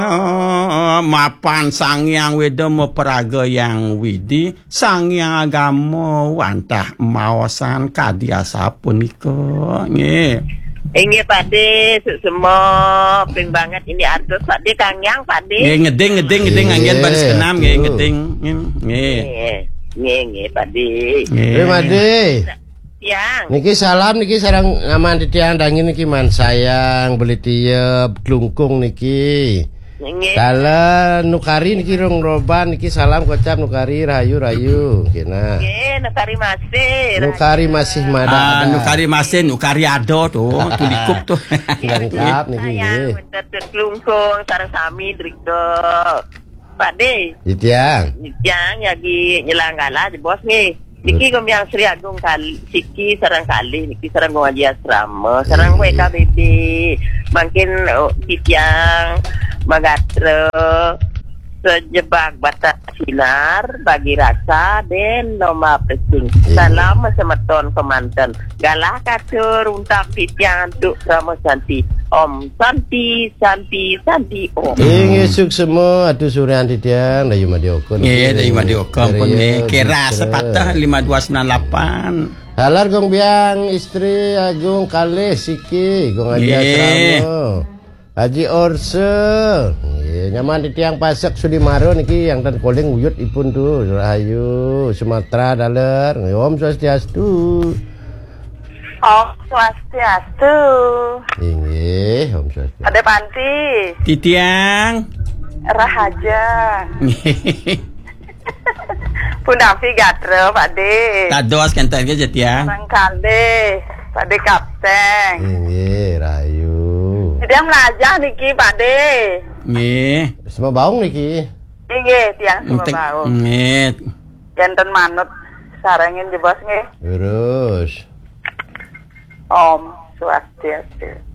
Mapan Sangyang Widama Praga yang Widi Sangyang Agama wantah maosan kadiasa punika nggih. Nggih Pakde, semua ping banget ini atus Pakde Kangyang Pakde. Nggih ngeding anggen baris kenam nggih ngeding nggih. Nggih Pakde. Nggih Pakde. Yang Niki salam niki sarang ngaman titian dangin niki man sayang beli tiep glungkung niki. Kala nukari niki rong roban niki salam kocap nukari rayu kena. Nukari masih. Nukari masih mada. Nukari ado tuh tulikup tuh. Lengkap niki nggih. Sayang glungkung sareng sami driko. Pakde. Yang lagi nyelanggala di bos nih. Niki Gombyang Sri Agung kali Siki sarang kali niki sarang Haji Asrama sarang WKBB makin titiang magatre sejebak batas sinar bagi rasa dan noma pesing salam semeton kemanten galah katur untuk titiang untuk sama santi Om Santi Om. Esuk semua atuh surean titian dayu madiokon. Nggih, dayu madiokon pun nggih. Kira sepatah 5298. Halar Gombyang istri Agung kalih Siki Gong Haji Asrama. Haji Orse. Nggih, nyaman titiang Pasek Sudimaro niki yang tan koling wuyut ipun tuh Rahayu Sumatera daler. Om Swastiastu. Om Swastiastu. Inggih, Om Swastiastu. Ada Panti. Titiang. Rahaja. Pundapi gatre, Pakde. Tados kantan ke Titiang. Sangkale, Pakde Kapten. Inggih, Rahayu. Dia melajah niki, Pakde. Nggih. Semua baung niki. Nggih, tiang semua baung. Nggih. Janten manut sarengin di bos nggih. Terus. Om Swastiastu.